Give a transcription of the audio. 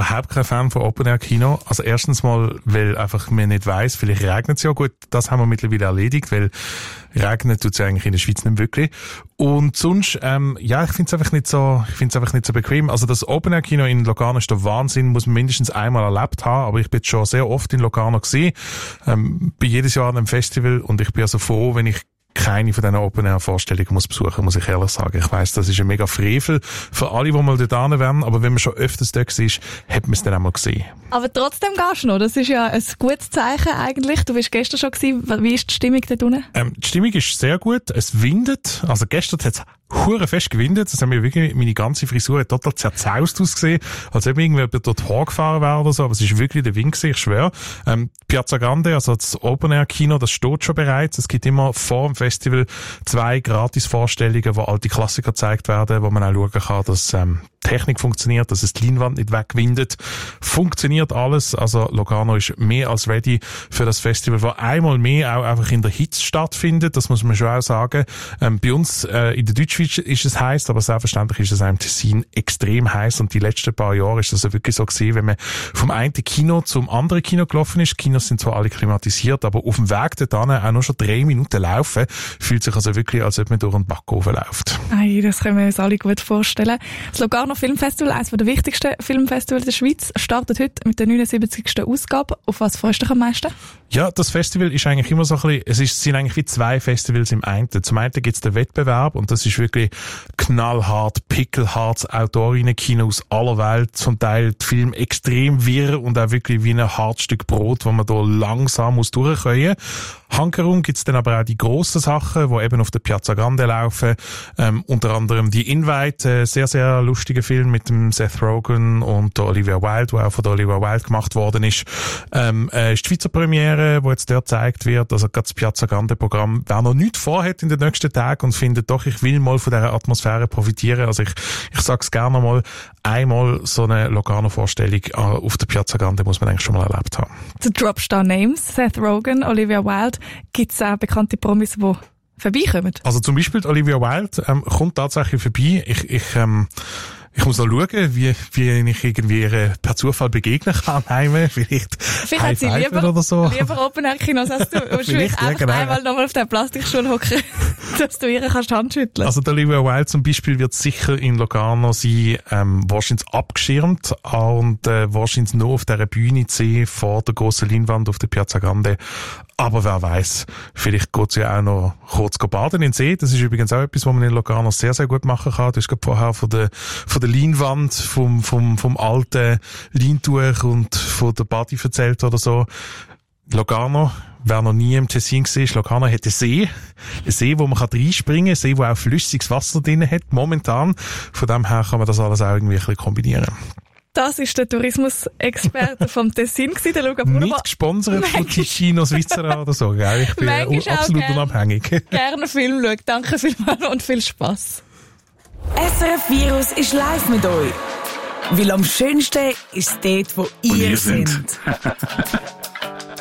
überhaupt kein Fan von Open-Air-Kino. Also erstens mal, weil einfach man nicht weiss, vielleicht regnet es ja. Gut, das haben wir mittlerweile erledigt, weil regnet tut es ja eigentlich in der Schweiz nicht wirklich. Und sonst, ich finde es einfach nicht so bequem. Also das Open-Air-Kino in Locarno ist der Wahnsinn, muss man mindestens einmal erlebt haben, aber ich bin jetzt schon sehr oft in Locarno gewesen, bin jedes Jahr an einem Festival und ich bin also froh, wenn ich keine von diesen Open-Air-Vorstellungen besuchen muss ich ehrlich sagen. Ich weiss, das ist ein mega Frevel für alle, die mal dort hin werden, aber wenn man schon öfters dort war, hat man es dann auch mal gesehen. Aber trotzdem gehst du noch, das ist ja ein gutes Zeichen eigentlich. Du warst gestern schon gewesen. Wie ist die Stimmung dort unten? Die Stimmung ist sehr gut, es windet, also gestern hat es hure fest gewindet, das haben wir wirklich, meine ganze Frisur hat total zerzaust ausgesehen, als ob irgendwie dort vorgefahren wäre oder so, aber es ist wirklich der Wind gewesen, ich schwöre. Piazza Grande, also das Open-Air-Kino, das steht schon bereits, es gibt immer vor dem Festival 2 Gratis-Vorstellungen, wo alte Klassiker gezeigt werden, wo man auch schauen kann, dass Technik funktioniert, dass es die Leinwand nicht wegwindet. Funktioniert alles. Also Locarno ist mehr als ready für das Festival, wo einmal mehr auch einfach in der Hitze stattfindet. Das muss man schon auch sagen. Bei uns in der Deutschschweiz ist es heiß, aber selbstverständlich ist es auch im Tessin extrem heiß. Und die letzten paar Jahre ist das ja wirklich so gewesen, wenn man vom einen Kino zum anderen Kino gelaufen ist. Die Kinos sind zwar alle klimatisiert, aber auf dem Weg dorthin auch nur schon 3 Minuten laufen, fühlt sich also wirklich, als ob man durch einen Backofen läuft. Ei, das können wir uns alle gut vorstellen. Das Locarno Filmfestival, eines der wichtigsten Filmfestivals der Schweiz, startet heute mit der 79. Ausgabe. Auf was freust du dich am meisten? Ja, das Festival ist eigentlich immer so ein bisschen, es sind eigentlich wie 2 Festivals im einen. Zum einen gibt's den Wettbewerb und das ist wirklich knallhart, pickelhart, Autorinnen-Kino aus aller Welt, zum Teil die Filme extrem wirr und auch wirklich wie ein hartes Stück Brot, wo man da langsam muss durchkommen. Hankerum gibt's dann aber auch die grossen Sachen, die eben auf der Piazza Grande laufen, unter anderem die Invite, sehr, sehr lustiger Film mit dem Seth Rogen und der Olivia Wilde, der auch von der Olivia Wilde gemacht worden ist. Die Schweizer Premiere, die jetzt dort gezeigt wird, also gerade das Piazza Grande Programm, wer noch nichts vorhat in den nächsten Tagen und findet doch, ich will mal von dieser Atmosphäre profitieren, also ich sag's gerne mal, einmal so eine Locarno-Vorstellung auf der Piazza Grande muss man eigentlich schon mal erlebt haben. The Dropstar Names, Seth Rogen, Olivia Wilde, gibt's auch bekannte Promis, die vorbeikommen? Also zum Beispiel Olivia Wilde kommt tatsächlich vorbei. Ich muss noch schauen, wie ich irgendwie ihr per Zufall begegnen kann. Vielleicht hat sie oder so. Lieber Open-Air-Kinos als du. Du musst einmal nochmal auf der Plastikstuhl hocken, dass du ihr kannst Hand schütteln. Also der Olivia Wilde zum Beispiel wird sicher in Locarno sein, wahrscheinlich abgeschirmt und wahrscheinlich nur auf dieser Bühne sehen vor der grossen Leinwand auf der Piazza Grande. Aber wer weiß, vielleicht geht sie ja auch noch kurz baden in den See. Das ist übrigens auch etwas, was man in Locarno sehr, sehr gut machen kann. Du hast gerade vorher von der Leinwand, vom alten Leintuch und von der Body erzählt oder so. Locarno, wer noch nie im Tessin war, Locarno hat einen See. Ein See, wo man reinspringen kann. Ein See, der auch flüssiges Wasser drin hat, momentan. Von dem her kann man das alles auch irgendwie ein bisschen kombinieren. Das ist der Tourismusexperte vom Tessin gewesen, der Luca Brunner. Nicht gesponsert von Ticino Svizzera oder so, gell? Ich bin absolut unabhängig. Gerne Film schauen. Danke vielmals und viel Spass. SRF Virus ist live mit euch. Weil am schönsten ist es dort, wo ihr seid.